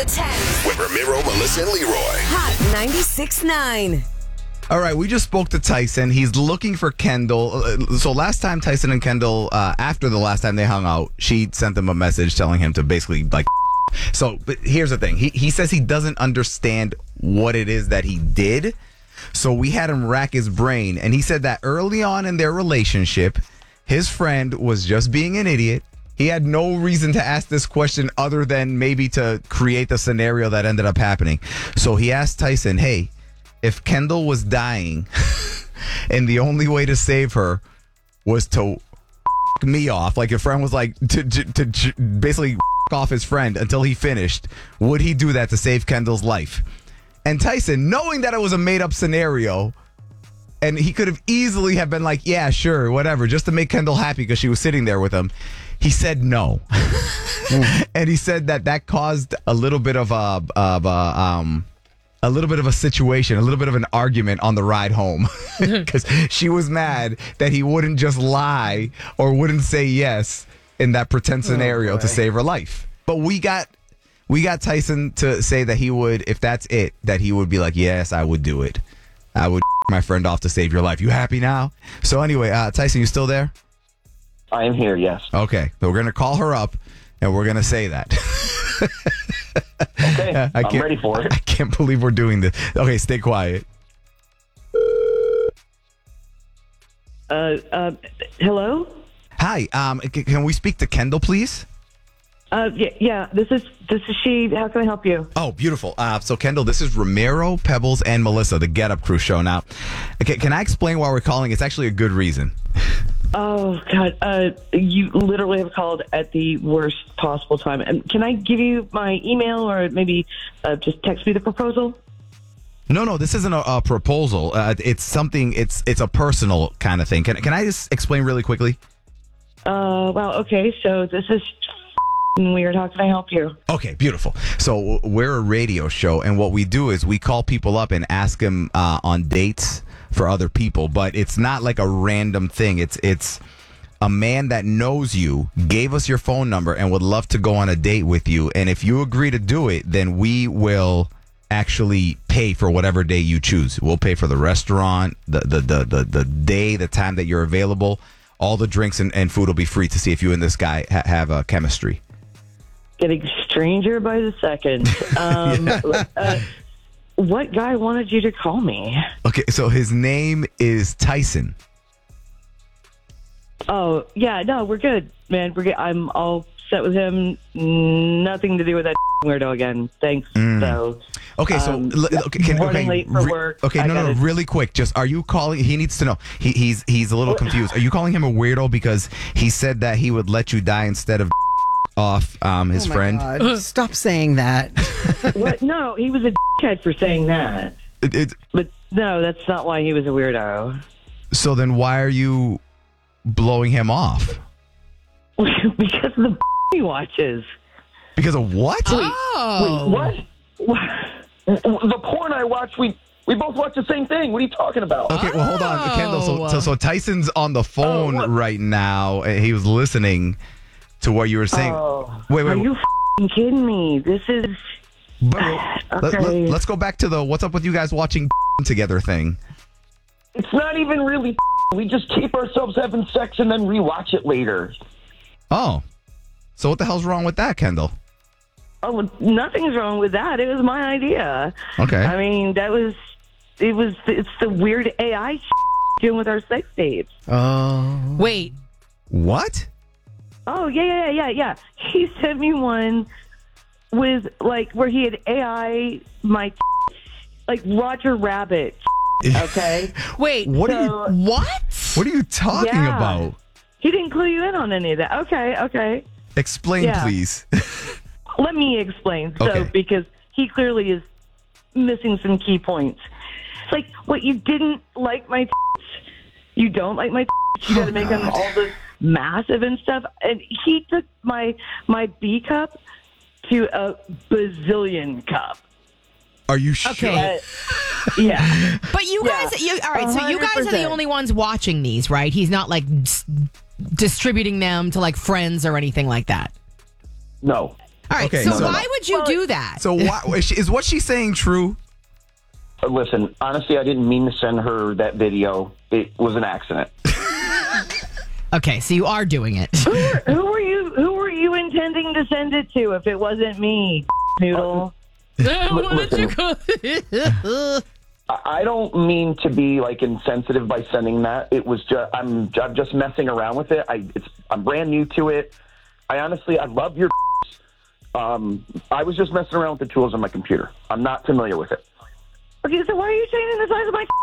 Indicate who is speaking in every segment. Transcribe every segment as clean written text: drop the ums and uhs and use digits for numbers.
Speaker 1: the 10s.
Speaker 2: With Ramiro, Melissa, and Leroy.
Speaker 1: Hot 96.9.
Speaker 3: All right, we just spoke to Tyson. He's looking for Kendall. So last time Tyson and Kendall, after the last time they hung out, she sent him a message telling him to basically like. So, but here's the thing. He says he doesn't understand what it is that he did. So we had him rack his brain, and he said that early on in their relationship, his friend was just being an idiot. He had no reason to ask this question other than maybe to create the scenario that ended up happening. So he asked Tyson, hey, if Kendall was dying and the only way to save her was to me off, like your friend was like to basically off his friend until he finished, would he do that to save Kendall's life? And Tyson, knowing that it was a made-up scenario, and he could have easily have been like, yeah, sure, whatever, just to make Kendall happy because she was sitting there with him, he said no. And he said that caused a little bit of a situation, a little bit of an argument on the ride home, because she was mad that he wouldn't just lie or wouldn't say yes in that pretend scenario to save her life. But we got Tyson to say that he would, if that's it, that he would be like, yes, I would do it. I would my friend off to save your life. You happy now? So anyway, Tyson, you still there?
Speaker 4: I am here, yes.
Speaker 3: Okay, so we're going to call her up and we're going to say that.
Speaker 4: Okay, I'm ready for it.
Speaker 3: I can't believe we're doing this. Okay, stay quiet.
Speaker 5: Hello?
Speaker 3: Hi, can we speak to Kendall, please?
Speaker 5: Yeah, this is she. How can I help you?
Speaker 3: Oh, beautiful. So, Kendall, this is Ramiro, Pebbles, and Melissa, the Get Up Crew show. Now, can I explain why we're calling? It's actually a good reason.
Speaker 5: Oh, God. You literally have called at the worst possible time. And can I give you my email or maybe just text me the proposal?
Speaker 3: No, this isn't a proposal. It's something, it's a personal kind of thing. Can I just explain really quickly?
Speaker 5: Well, okay. So this is weird. How can I help you?
Speaker 3: Okay, beautiful. So we're a radio show, and what we do is we call people up and ask them on dates for other people, but it's not like a random thing. It's a man that knows you, gave us your phone number, and would love to go on a date with you. And if you agree to do it, then we will actually pay for whatever day you choose. We'll pay for the restaurant, the day, the time that you're available. All the drinks and food will be free to see if you and this guy have a chemistry.
Speaker 5: Getting stranger by the second. What guy wanted you to call me?
Speaker 3: Okay, so his name is Tyson.
Speaker 5: Oh, yeah, no, we're good, man. We're good. I'm all set with him. Nothing to do with that weirdo again. Thanks. So,
Speaker 3: okay, so
Speaker 5: running late for work.
Speaker 3: Okay, no, really quick. Just, are you calling? He needs to know. He's a little confused. Are you calling him a weirdo because he said that he would let you die instead of off his friend?
Speaker 6: God. Stop saying that.
Speaker 5: What? No, he was a dickhead for saying that. But no, that's not why he was a weirdo.
Speaker 3: So then, why are you blowing him off?
Speaker 5: Because of the he watches.
Speaker 3: Because of what?
Speaker 4: Wait, what? The porn I watch, we both watch the same thing. What are you talking about?
Speaker 3: Okay, well, hold on, Kendall. So Tyson's on the phone right now. And he was listening to what you were saying. Wait.
Speaker 5: Are you kidding me? This is... Okay.
Speaker 3: Let's go back to the what's up with you guys watching together thing.
Speaker 4: It's not even really we just keep ourselves having sex and then rewatch it later.
Speaker 3: Oh. So what the hell's wrong with that, Kendall?
Speaker 5: Oh, nothing's wrong with that. It was my idea.
Speaker 3: Okay.
Speaker 5: I mean, it's the weird AI doing with our sex tapes.
Speaker 3: Oh.
Speaker 6: Wait.
Speaker 3: What?
Speaker 5: Oh, yeah. He sent me one with, like, where he had AI my like Roger Rabbit. Okay?
Speaker 6: Wait.
Speaker 3: What?
Speaker 6: What?
Speaker 3: What are you talking about?
Speaker 5: He didn't clue you in on any of that. Okay.
Speaker 3: Explain, please.
Speaker 5: Let me explain. So,
Speaker 3: Okay.
Speaker 5: because he clearly is missing some key points. It's like, what, you didn't like my you don't like my you got to make them all this massive and stuff. And he took my B cup to a bazillion cup.
Speaker 3: Are you sure?
Speaker 6: Okay.
Speaker 5: Yeah.
Speaker 6: But you guys, all right, so you guys are the
Speaker 5: 100%.
Speaker 6: only ones watching these, right? He's not like distributing them to like friends or anything like that.
Speaker 4: No.
Speaker 6: All right.
Speaker 3: Okay,
Speaker 6: so
Speaker 3: so-
Speaker 6: why would you do that?
Speaker 3: So is what she's saying true?
Speaker 4: Listen, honestly, I didn't mean to send her that video. It was an accident.
Speaker 6: Okay, so you are doing it.
Speaker 5: Who were you intending to send it to if it wasn't me, Noodle?
Speaker 6: What did you call it?
Speaker 4: I don't mean to be like insensitive by sending that. It was just I'm just messing around with it. I'm brand new to it. I love your. I was just messing around with the tools on my computer. I'm not familiar with it.
Speaker 5: Okay, so why are you changing the size of my?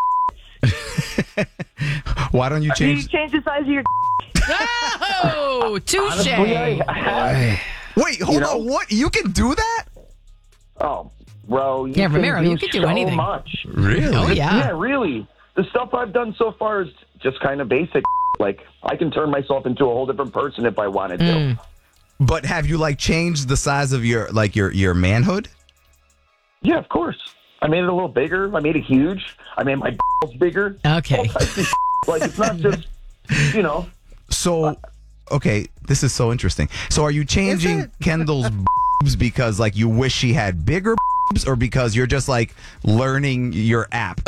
Speaker 3: Why don't you
Speaker 5: Do you
Speaker 3: change?
Speaker 5: change the size of your?
Speaker 6: Oh, touche.
Speaker 4: Honestly, I have.
Speaker 3: Wait, hold on. What? You can do that?
Speaker 4: Oh, bro.
Speaker 6: Yeah, Ramiro, you can do
Speaker 4: so
Speaker 6: anything.
Speaker 4: much.
Speaker 3: Really?
Speaker 6: Oh, yeah.
Speaker 4: Yeah, really. The stuff I've done so far is just kind of basic. Like, I can turn myself into a whole different person if I wanted to.
Speaker 3: But have you like changed the size of your manhood?
Speaker 4: Yeah, of course. I made it a little bigger. I made it huge. I made my balls bigger.
Speaker 6: Okay.
Speaker 4: All types of like, it's not just,
Speaker 3: So, okay, this is so interesting. So, are you changing Kendall's boobs because like you wish she had bigger boobs, or because you're just like learning your app?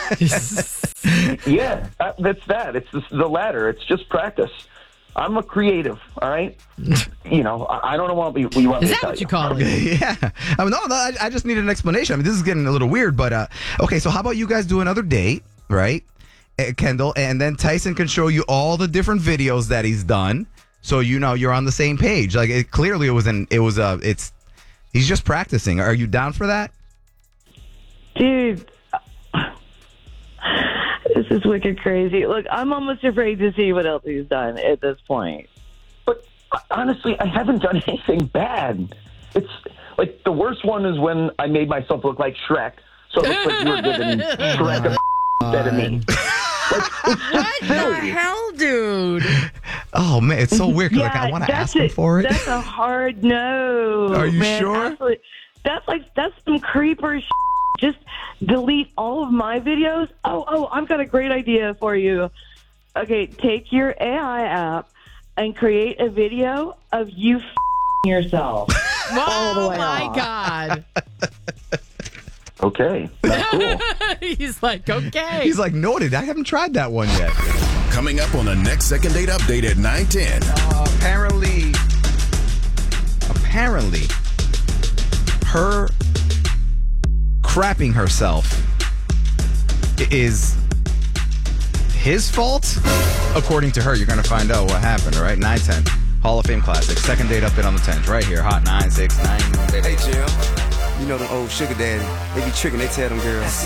Speaker 4: Yeah, that's that. It's the latter. It's just practice. I'm a creative, all right? I don't know what you want me
Speaker 6: Is
Speaker 4: to
Speaker 6: that
Speaker 4: tell
Speaker 6: what you call it?
Speaker 3: Yeah. I mean, no, I just need an explanation. I mean, this is getting a little weird, but okay. So, how about you guys do another date, right, Kendall, and then Tyson can show you all the different videos that he's done, so you're on the same page. Like, he's just practicing. Are you down for that?
Speaker 5: Dude, this is wicked crazy. Look, I'm almost afraid to see what else he's done at this point.
Speaker 4: But honestly, I haven't done anything bad. It's like the worst one is when I made myself look like Shrek. So it looks like you were giving Shrek a instead of me.
Speaker 6: What the hell, dude?
Speaker 3: Oh man, it's so weird. 'Cause, like, I want to ask him for it.
Speaker 5: That's a hard no.
Speaker 3: Are you
Speaker 5: man.
Speaker 3: sure?
Speaker 5: Absolutely. That's some creeper shit. Just delete all of my videos. Oh, I've got a great idea for you. Okay, take your AI app and create a video of you yourself. all the
Speaker 6: Oh
Speaker 5: way
Speaker 6: my
Speaker 5: off.
Speaker 6: God.
Speaker 4: Okay, that's cool.
Speaker 6: He's like, okay.
Speaker 3: He's like, noted. I haven't tried that one yet.
Speaker 2: Coming up on the next Second Date Update at 9:10.
Speaker 3: Apparently, her crapping herself is his fault. According to her, you're going to find out what happened, all right? 9:10. Hall of Fame Classic. Second Date Update on the 10th. Right here. Hot 969.
Speaker 7: Hey, Jim. You know them old sugar daddy. They be tricking, they tell them girls.